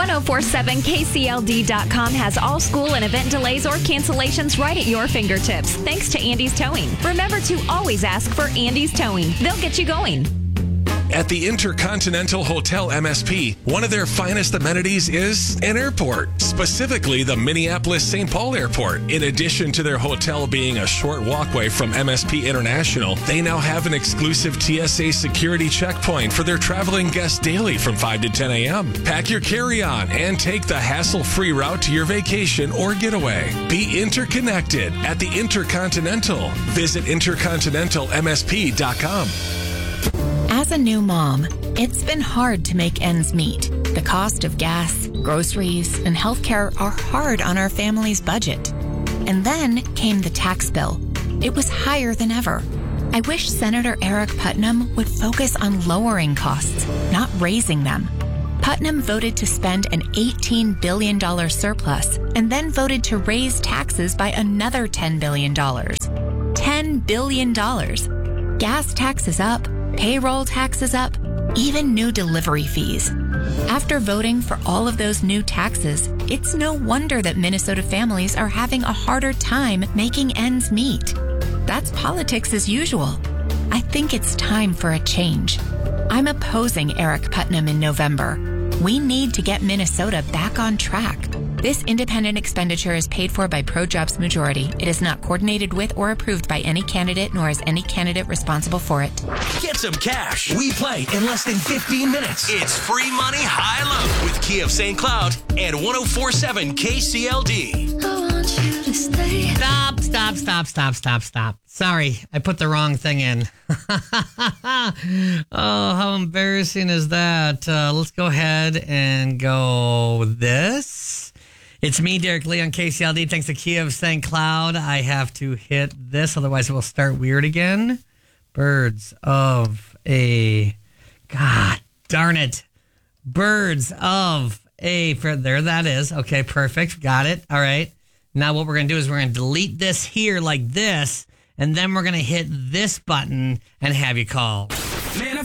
1047KCLD.com has all school and event delays or cancellations right at your fingertips. Thanks to Andy's Towing. Remember to always ask for Andy's Towing. They'll get you going. At the Intercontinental Hotel MSP, one of their finest amenities is an airport, specifically the Minneapolis-St. Paul Airport. In addition to their hotel being a short walkway from MSP International, they now have an exclusive TSA security checkpoint for their traveling guests daily from 5 to 10 a.m. Pack your carry-on and take the hassle-free route to your vacation or getaway. Be interconnected at the Intercontinental. Visit intercontinentalmsp.com. As a new mom, it's been hard to make ends meet. The cost of gas, groceries, and healthcare are hard on our family's budget. And then came the tax bill. It was higher than ever. I wish Senator Eric Putnam would focus on lowering costs, not raising them. Putnam voted to spend an $18 billion surplus and then voted to raise taxes by another $10 billion. $10 billion. Gas taxes up. Payroll taxes up, even new delivery fees. After voting for all of those new taxes, it's no wonder that Minnesota families are having a harder time making ends meet. That's politics as usual. I think it's time for a change. I'm opposing Eric Putnam in November. We need to get Minnesota back on track. This independent expenditure is paid for by ProJobs Majority. It is not coordinated with or approved by any candidate, nor is any candidate responsible for it. Get some cash. We play in less than 15 minutes. It's free money high-low with Key of St. Cloud and 1047 KCLD. I want you to stay. Stop. Sorry, I put the wrong thing in. Oh, how embarrassing is that? Let's go ahead and go this. It's me, Derek Lee on KCLD. Thanks to Key of St. Cloud. I have to hit this, otherwise it will start weird again. Birds of a... God darn it. Birds of a... There that is. Okay, perfect. Got it. All right. Now what we're going to do is we're going to delete this here like this, and then we're going to hit this button and have you call.